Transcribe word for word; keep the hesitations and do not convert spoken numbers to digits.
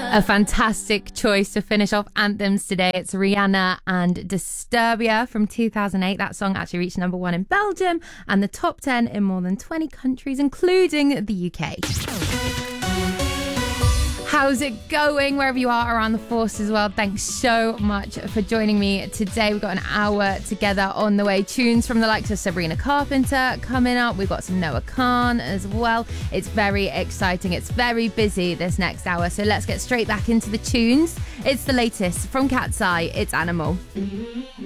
A fantastic choice to finish off anthems today. It's Rihanna and Disturbia from two thousand eight. That song actually reached number one in Belgium and the top ten in more than twenty countries, including the U K. How's it going wherever you are around the force as well? Thanks so much for joining me today. We've got an hour together on the way. Tunes from the likes of Sabrina Carpenter coming up. We've got some Noah Khan as well. It's very exciting. It's very busy this next hour. So let's get straight back into the tunes. It's the latest from Cat's Eye. It's Animal.